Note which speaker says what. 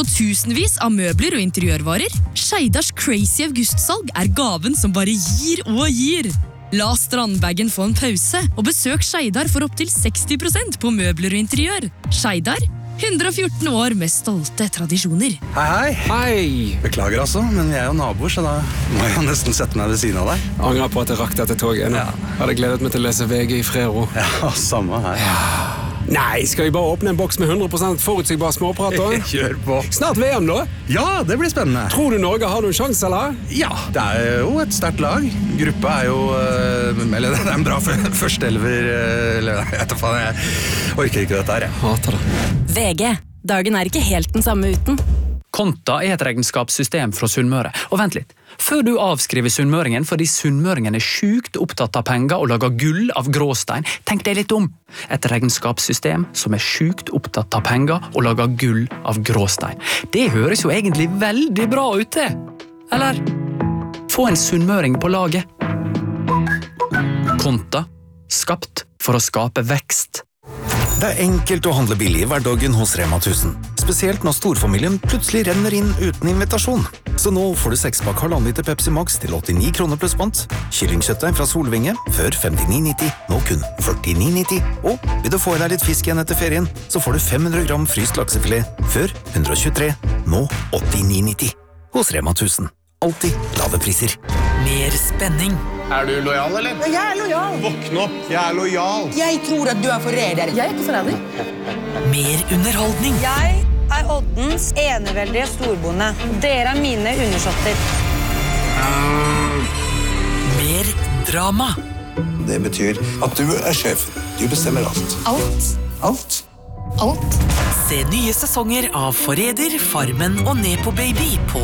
Speaker 1: få tusenvis av møbler og interiørvarer. Skeidars crazy augustsalg gaven som bare gir og gir. La strandbagen få en pause, og besøk Skeidar for opp til 60% på møbler og interiør. Skeidar, 114 år med stolte tradisjoner.
Speaker 2: Hei.
Speaker 3: Hei.
Speaker 2: Beklager altså, men vi jo naboer, så da må jeg nesten sette meg ved siden av deg.
Speaker 3: Angrer på at jeg rakk dette toget. Ja. Hadde gledet meg til å lese VG i fred og ro.
Speaker 2: Ja, samme her.
Speaker 3: Ja. Nei, skal vi bare åpne en boks med 100% forutsigbar småprat da?
Speaker 2: Kjør på.
Speaker 3: Snart VM da?
Speaker 2: Ja, det blir spennende.
Speaker 3: Tror du Norge har noen sjans, eller?
Speaker 2: Ja, det jo et sterkt lag. Gruppa jo, eller det en bra førsteelver, eller jeg vet faen, jeg orker ikke dette her. Jeg
Speaker 3: hater det.
Speaker 1: VG. Dagen ikke helt den samme uten.
Speaker 4: Konta et regnskapssystem fra Sunnmøre. Og vent litt, før du avskriver sunnmøringen fordi sunnmøringen sjukt opptatt av penger og lager gull av gråstein, tenk deg litt om. Et regnskapssystem som sjukt opptatt av penger og lager gull av gråstein. Det høres jo egentlig veldig bra ut det. Eller? Få en sunnmøring på laget. Konta, skapt for å skape vekst.
Speaker 5: Det enkelt å handle billig i hverdagen hos Rema 1000. Spesielt når storfamilien plutselig renner inn uten invitasjon. Så nå får du 6-pakk 1,5 liter Pepsi Max til 89 kroner pluss pant. Kyllingkjøttdeig fra Solvinge, før 59,90, nå kun 49,90. Og vil du få i deg litt fisk igjen etter ferien, så får du 500 gram fryst laksefilet, før 123, nå 89,90. Hos Rema 1000. Alltid lave priser.
Speaker 6: Mer spenning.
Speaker 7: Du lojal, eller?
Speaker 6: Jeg lojal.
Speaker 7: Våkn opp, jeg lojal.
Speaker 6: Jeg tror at du forræder. Jeg ikke forræder. Mer underholdning.
Speaker 8: Jeg Oddens eneveldige storbonde. Dere mine undersåtter.
Speaker 6: Mer drama.
Speaker 7: Det betyr at du sjef. Du bestemmer alt.
Speaker 8: Alt.
Speaker 7: Alt.
Speaker 8: Alt.
Speaker 6: Se nye sesonger av Forræder, Farmen og Nepo Baby på